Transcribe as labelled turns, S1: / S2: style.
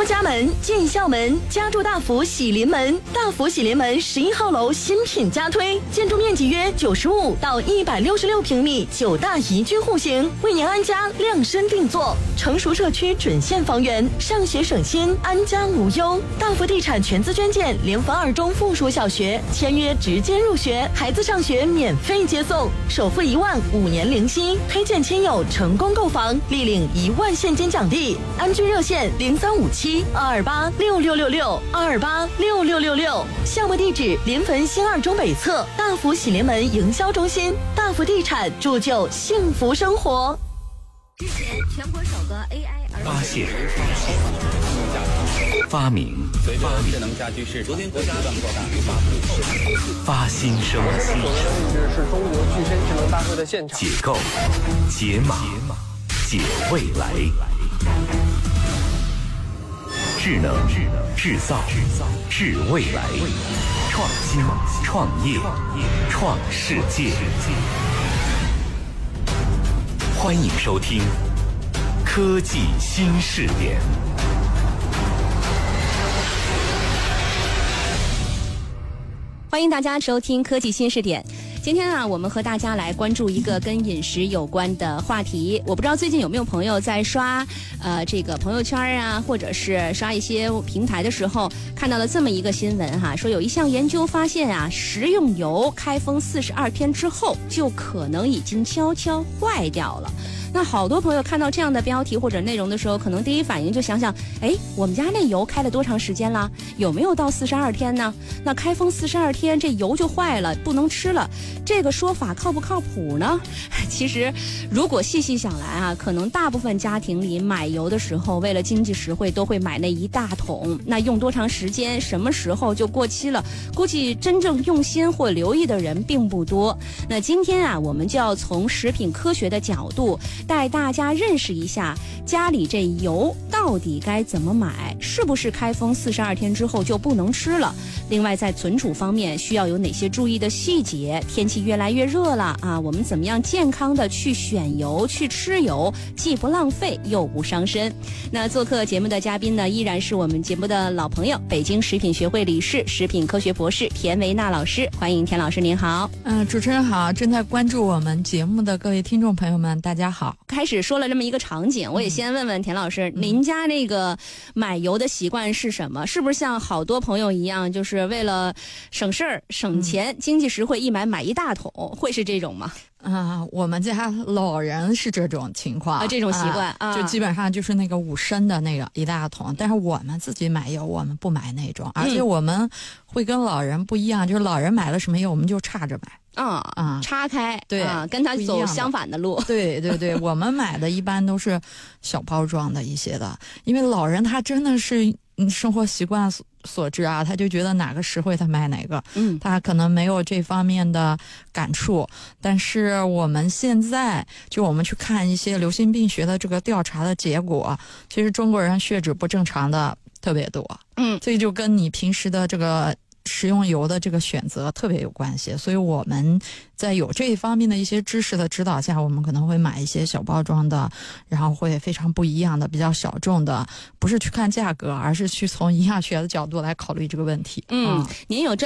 S1: 出家门进校门，家住大福喜临门。大福喜临门11号楼新品加推，建筑面积约95到166平米，9大宜居户型，为您安家量身定做。成熟社区准现房源，上学省心，安家无忧。大福地产全资捐建联防2中附属小学，签约直接入学，孩子上学免费接送，首付1万，5年零息。推荐亲友成功购房，立领1万现金奖励。安居热线0357-228-6666，228-6666。项目地址临汾新2中北侧大福喜临门营销中心。大福地产铸就幸福生活。
S2: 之前全国首个 AI
S3: 发现、发明、
S4: 随着智能家居市场不断扩大，
S3: 发新生、
S5: 这种位置是中国具身智能大会的现场。
S3: 解构、解码、解未来。智能、制造、智未来。创新、创业、创世界。欢迎收听科技新视点。
S2: 欢迎大家收听科技新视点。今天啊，我们和大家来关注一个跟饮食有关的话题。我不知道最近有没有朋友在刷这个朋友圈啊，或者是刷一些平台的时候，看到了这么一个新闻哈，说有一项研究发现啊，食用油开封42天之后，就可能已经悄悄坏掉了。那好多朋友看到这样的标题或者内容的时候，可能第一反应就想想，我们家那油开了多长时间了？有没有到42天呢？那开封42天，这油就坏了，不能吃了，这个说法靠不靠谱呢？其实，如果细细想来啊，可能大部分家庭里买油的时候，为了经济实惠，都会买那一大桶。那用多长时间，什么时候就过期了？估计真正用心或留意的人并不多。那今天啊，我们就要从食品科学的角度，带大家认识一下家里这油到底该怎么买，是不是开封42天之后就不能吃了？另外在存储方面需要有哪些注意的细节？天气越来越热了啊，我们怎么样健康的去选油去吃油，既不浪费又不伤身？那做客节目的嘉宾呢，依然是我们节目的老朋友，北京食品学会理事、食品科学博士田维娜老师。欢迎田老师，您好。
S6: 主持人好，正在关注我们节目的各位听众朋友们，大家好。
S2: 开始说了这么一个场景，我也先问问田老师，您家那个买油的习惯是什么？是不是像好多朋友一样，就是为了省事儿、省钱、经济实惠，一买一大桶，会是这种吗？
S6: 我们家老人是这种情况，
S2: 这种习惯
S6: 就基本上就是那个5升的那个一大桶，但是我们自己买油，我们不买那种，而且我们会跟老人不一样，就是老人买了什么油，我们就插着买。
S2: 插开，
S6: 对，
S2: 跟他走相反的路。
S6: 对对对，我们买的一般都是小包装的一些的，因为老人他真的是生活习惯所致啊，他就觉得哪个实惠他买哪个，他可能没有这方面的感触。但是我们现在就我们去看一些流行病学的这个调查的结果，其实中国人血脂不正常的特别多，所以就跟你平时的这个食用油的这个选择特别有关系，所以我们在有这一方面的一些知识的指导下，我们可能会买一些小包装的，然后会非常不一样的，比较小众的，不是去看价格，而是去从营养学的角度来考虑这个问题。
S2: 您有